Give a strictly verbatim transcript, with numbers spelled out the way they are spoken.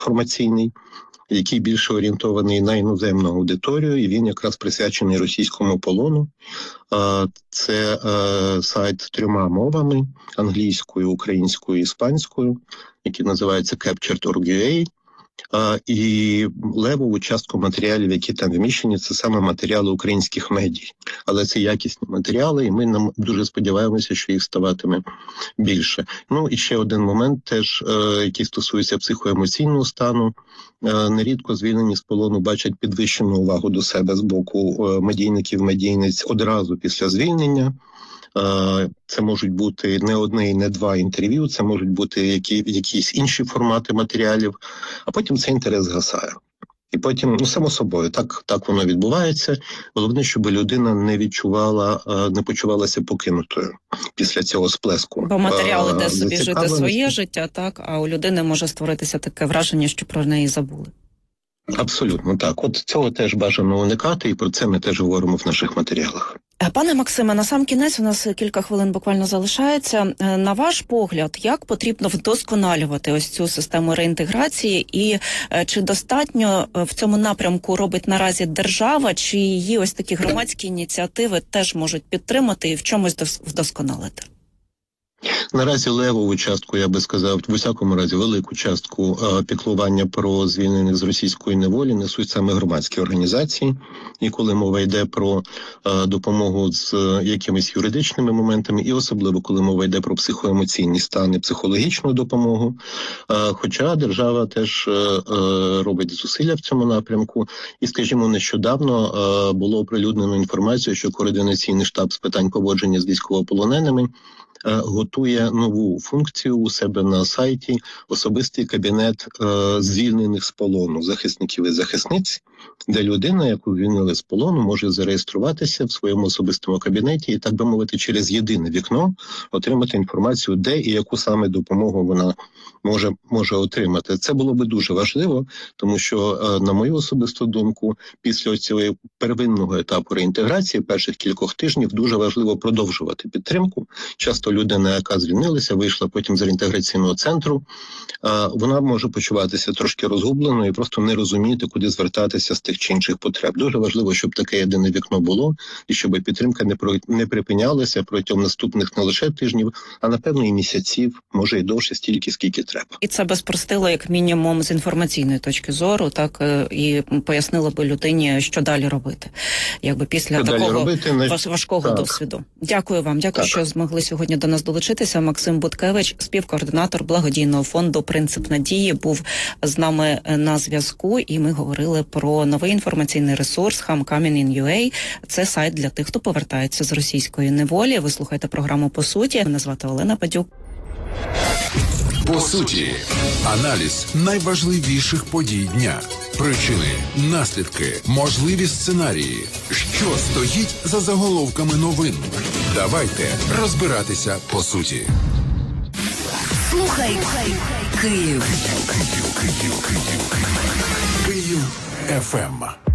інформаційний, який більше орієнтований на іноземну аудиторію, і він якраз присвячений російському полону. Це сайт трьома мовами – англійською, українською, іспанською, який називається captured точка орг точка ю а. І левову частку матеріалів, які там вміщені, це саме матеріали українських медій. Але це якісні матеріали, і ми нам дуже сподіваємося, що їх ставатиме більше. Ну і ще один момент теж, який стосується психоемоційного стану. Нерідко звільнені з полону бачать підвищену увагу до себе з боку медійників, медійниць одразу після звільнення. Це можуть бути не одне і не два інтерв'ю, це можуть бути які, якісь інші формати матеріалів, а потім цей інтерес згасає. І потім, ну, само собою, так, так воно відбувається. Головне, щоб людина не відчувала, не почувалася покинутою після цього сплеску. Бо матеріал іде собі жити своє життя, так, а у людини може створитися таке враження, що про неї забули. Абсолютно так. От цього теж бажано уникати, і про це ми теж говоримо в наших матеріалах. Пане Максиме, на сам кінець, у нас кілька хвилин буквально залишається. На ваш погляд, як потрібно вдосконалювати ось цю систему реінтеграції, і чи достатньо в цьому напрямку робить наразі держава, чи її ось такі громадські ініціативи теж можуть підтримати і в чомусь вдосконалити? Наразі левову частку, я би сказав, в усякому разі велику частку е, піклування про звільнених з російської неволі несуть саме громадські організації. І коли мова йде про е, допомогу з е, якимись юридичними моментами, і особливо коли мова йде про психоемоційні стани, психологічну допомогу. Е, хоча держава теж е, е, робить зусилля в цьому напрямку. І, скажімо, нещодавно е, було оприлюднено інформацію, що Координаційний штаб з питань поводження з військовополоненими готує нову функцію у себе на сайті – особистий кабінет е, звільнених з полону захисників і захисниць, де людина, яку звільнили з полону, може зареєструватися в своєму особистому кабінеті і, так би мовити, через єдине вікно отримати інформацію, де і яку саме допомогу вона може, може отримати. Це було би дуже важливо, тому що, е, на мою особисту думку, після цього первинного етапу реінтеграції, перших кількох тижнів, дуже важливо продовжувати підтримку. Часто людина, яка звільнилася, вийшла потім з реінтеграційного центру, вона може почуватися трошки розгубленою і просто не розуміти, куди звертатися з тих чи інших потреб. Дуже важливо, щоб таке єдине вікно було, і щоб підтримка не, про... не припинялася протягом наступних не лише тижнів, а напевно і місяців, може і довше, стільки, скільки треба. І це би спростило, як мінімум, з інформаційної точки зору, так, і пояснило би людині, що далі робити, якби після що такого робити, не... важкого так. досвіду. Дякую вам, дякую, так. що змогли сьогодні до нас долучитися. Максим Буткевич, співкоординатор благодійного фонду «Принцип надії», був з нами на зв'язку, і ми говорили про новий інформаційний ресурс HamComing.ua. Це сайт для тих, хто повертається з російської неволі. Ви слухаєте програму «По суті». Мене звати Олена Падюк. По суті, аналіз найважливіших подій дня, причини, наслідки, можливі сценарії, що стоїть за заголовками новин. Давайте розбиратися по суті. Слухай, Київ. Київ, Київ, Київ, Київ, Київ, Київ, еф ем.